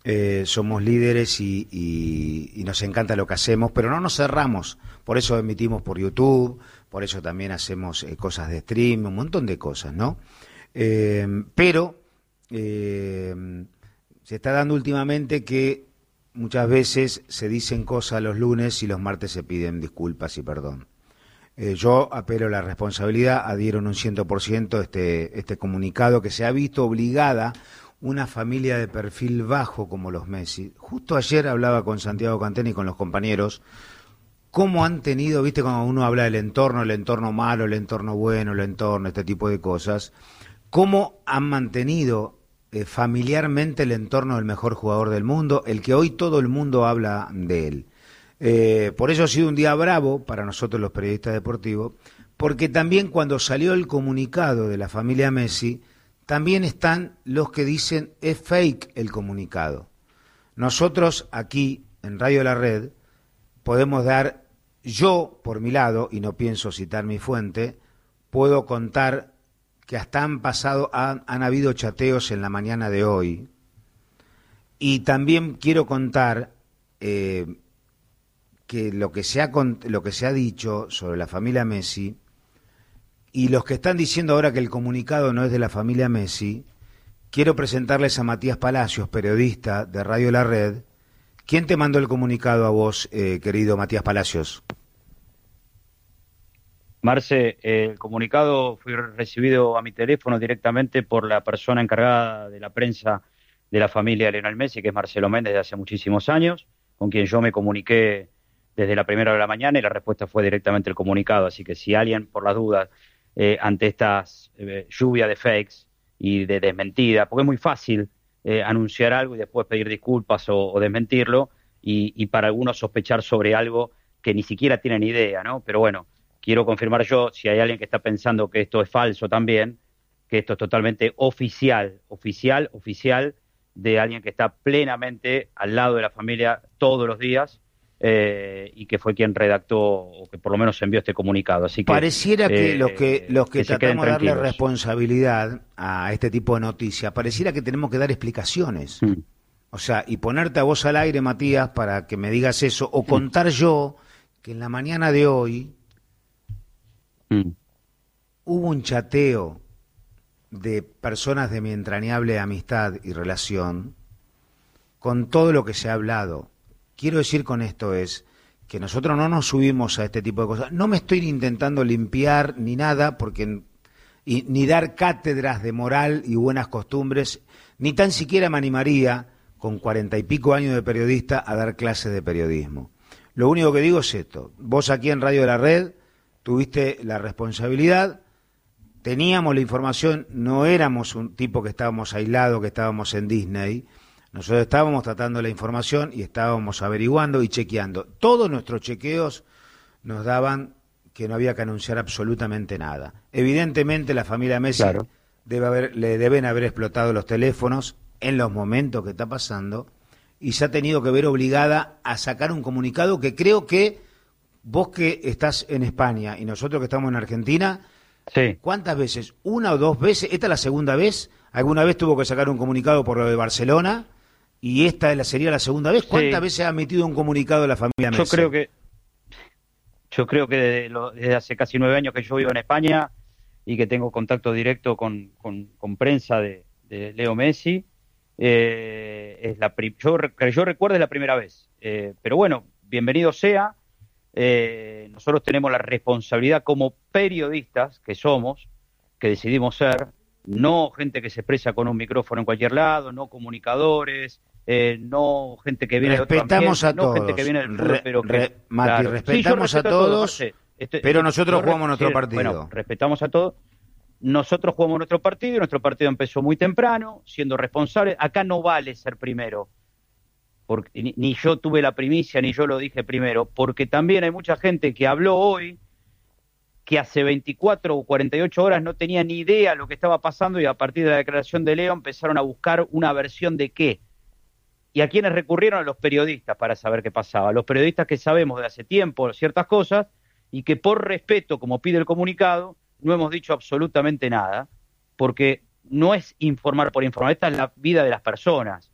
somos líderes y nos encanta lo que hacemos, pero no nos cerramos. Por eso emitimos por YouTube, por eso también hacemos cosas de stream, un montón de cosas, ¿no? Pero se está dando últimamente que muchas veces se dicen cosas los lunes y los martes se piden disculpas y perdón. Yo apelo a la responsabilidad, adhiero en un 100% este comunicado que se ha visto obligada una familia de perfil bajo como los Messi. Justo ayer hablaba con Santiago Cantena y con los compañeros, cómo han tenido, viste, cuando uno habla del entorno, el entorno malo, el entorno bueno, el entorno, este tipo de cosas, cómo han mantenido familiarmente el entorno del mejor jugador del mundo, el que hoy todo el mundo habla de él. Por eso ha sido un día bravo para nosotros los periodistas deportivos, porque también cuando salió el comunicado de la familia Messi, también están los que dicen es fake el comunicado. Nosotros aquí en Radio La Red podemos dar, yo por mi lado, y no pienso citar mi fuente, puedo contar que hasta han habido chateos en la mañana de hoy, y también quiero contar que lo que se ha dicho sobre la familia Messi y los que están diciendo ahora que el comunicado no es de la familia Messi, quiero presentarles a Matías Palacios, periodista de Radio La Red. ¿Quién te mandó el comunicado a vos, querido Matías Palacios? Marce, el comunicado fue recibido a mi teléfono directamente por la persona encargada de la prensa de la familia de Lionel Messi, que es Marcelo Méndez, de hace muchísimos años, con quien yo me comuniqué desde la primera hora de la mañana y la respuesta fue directamente el comunicado. Así que si alguien, por las dudas, ante estas lluvia de fakes y de desmentida, porque es muy fácil anunciar algo y después pedir disculpas o desmentirlo, y para algunos sospechar sobre algo que ni siquiera tienen idea, ¿no? Pero bueno, quiero confirmar yo, si hay alguien que está pensando que esto es falso también, que esto es totalmente oficial de alguien que está plenamente al lado de la familia todos los días, y que fue quien redactó o que por lo menos envió este comunicado. Así que pareciera que los que tratamos de darle tranquilos. Responsabilidad a este tipo de noticias, pareciera que tenemos que dar explicaciones. O sea, y ponerte a vos al aire, Matías, para que me digas eso, o contar yo que en la mañana de hoy hubo un chateo de personas de mi entrañable amistad y relación con todo lo que se ha hablado. Quiero decir con esto es que nosotros no nos subimos a este tipo de cosas. No me estoy intentando limpiar ni nada, porque ni dar cátedras de moral y buenas costumbres, ni tan siquiera me animaría, con 40 y pico años de periodista, a dar clases de periodismo. Lo único que digo es esto. Vos aquí en Radio de la Red tuviste la responsabilidad, teníamos la información, no éramos un tipo que estábamos aislados, que estábamos en Disney. Nosotros estábamos tratando la información y estábamos averiguando y chequeando. Todos nuestros chequeos nos daban que no había que anunciar absolutamente nada. Evidentemente la familia Messi le deben haber explotado los teléfonos en los momentos que está pasando y se ha tenido que ver obligada a sacar un comunicado que creo que vos que estás en España y nosotros que estamos en Argentina, sí. ¿Cuántas veces? ¿Una o dos veces? ¿Esta es la segunda vez? ¿Alguna vez tuvo que sacar un comunicado por lo de Barcelona? ¿Y esta sería la segunda vez? ¿Cuántas veces ha emitido un comunicado la familia Messi? Yo creo que desde hace casi 9 años que yo vivo en España y que tengo contacto directo con prensa de Leo Messi, yo recuerdo es la primera vez. Pero bueno, bienvenido sea. Nosotros tenemos la responsabilidad como periodistas que somos, que decidimos ser, no gente que se expresa con un micrófono en cualquier lado, no comunicadores, no gente que viene respetamos de otro ambiente, a todos, no gente que viene del fútbol, pero que, Mati, claro. respetamos Sí, yo respeto a todos, pero nosotros yo jugamos nuestro partido. Bueno, respetamos a todos. Nosotros jugamos nuestro partido y nuestro partido empezó muy temprano, siendo responsables. Acá no vale ser primero, porque ni yo tuve la primicia, ni yo lo dije primero, porque también hay mucha gente que habló hoy que hace 24 o 48 horas no tenía ni idea lo que estaba pasando y a partir de la declaración de Leo empezaron a buscar una versión de qué. ¿Y a quiénes recurrieron? A los periodistas para saber qué pasaba. Los periodistas que sabemos de hace tiempo ciertas cosas y que por respeto, como pide el comunicado, no hemos dicho absolutamente nada, porque no es informar por informar, esta es la vida de las personas.